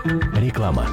Реклама.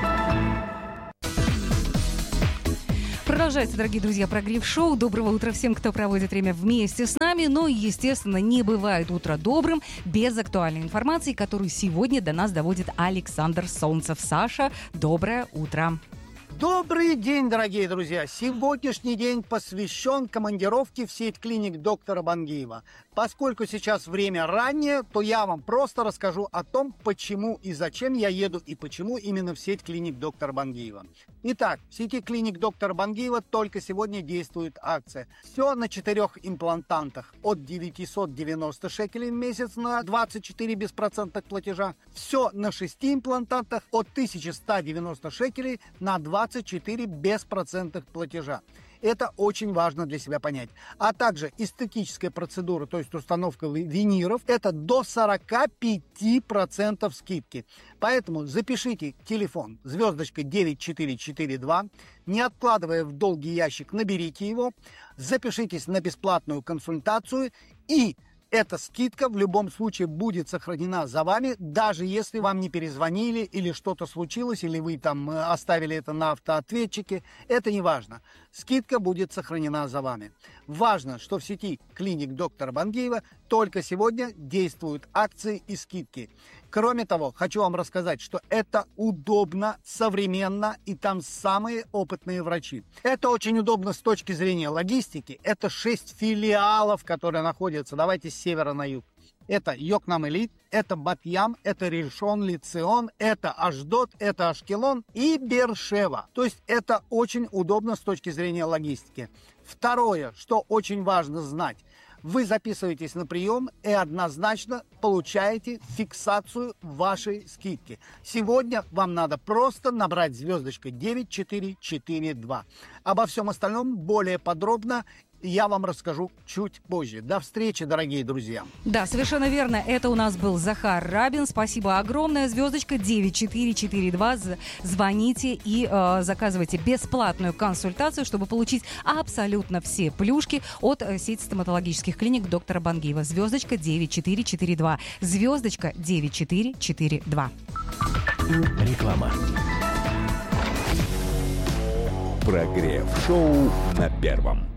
Продолжается, дорогие друзья, прогрев-шоу. Доброго утра всем, кто проводит время вместе с нами. Ну и, естественно, не бывает утро добрым без актуальной информации, которую сегодня до нас доводит Александр Солнцев. Саша, доброе утро. Добрый день, дорогие друзья! Сегодняшний день посвящен командировке в сеть клиник доктора Бангиева. Поскольку сейчас время раннее, то я вам просто расскажу о том, почему и зачем я еду и почему именно в сеть клиник доктора Бангиева. Итак, в сети клиник доктора Бангиева только сегодня действует акция. Все на 4 имплантантах от 990 шекелей в месяц на 24 беспроцентных платежа. Все на 6 имплантантах от 1190 шекелей на 24 беспроцентных платежа. Это очень важно для себя понять. А также эстетическая процедура, то есть установка виниров, это до 45% скидки. Поэтому запишите телефон звездочка 9442, не откладывая в долгий ящик, наберите его, запишитесь на бесплатную консультацию, и эта скидка в любом случае будет сохранена за вами, даже если вам не перезвонили или что-то случилось, или вы там оставили это на автоответчике. Это не важно. Скидка будет сохранена за вами. Важно, что в сети клиник доктора Бангиева только сегодня действуют акции и скидки. Кроме того, хочу вам рассказать, что это удобно, современно, и там самые опытные врачи. Это очень удобно с точки зрения логистики. Это 6 филиалов, которые находятся, давайте, с севера на юг. Это Йокнам-Элит, это Бат-Ям, это Ришон Ли-Цион, это Ашдод, это Ашкелон и Бершева. То есть это очень удобно с точки зрения логистики. Второе, что очень важно знать. Вы записываетесь на прием и однозначно получаете фиксацию вашей скидки. Сегодня вам надо просто набрать звездочка 9442. Обо всем остальном более подробно я вам расскажу чуть позже. До встречи, дорогие друзья. Да, совершенно верно. Это у нас был Захар Рабин. Спасибо огромное. Звездочка 9442. Звоните и заказывайте бесплатную консультацию, чтобы получить абсолютно все плюшки от сети стоматологических клиник доктора Бангиева. Звездочка 9442. Звездочка 9442. Реклама. Прогрев-шоу на Первом.